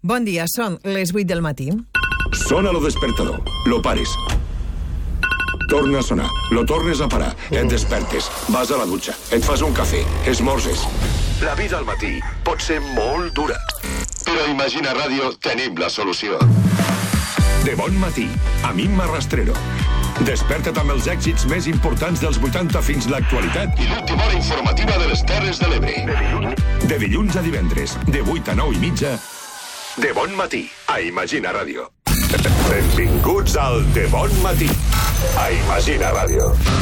Bon dia, són les 8 del matí. Sona lo despertador, lo pares. Torna a sonar, lo tornes a parar, et despertes, vas a la dutxa, et fas un cafè, esmorzes. La vida al matí pot ser molt dura. Però a Imagina Ràdio tenim la solució. De bon matí, amb Imma Rastrero. Desperta't amb els èxits més importants dels 80 fins l'actualitat i l'última hora informativa de les Terres de l'Ebre. De dilluns a divendres, de 8 a 9 i mitja, De bon matí, a Imagina Ràdio. Benvinguts al De bon matí, a Imagina Ràdio.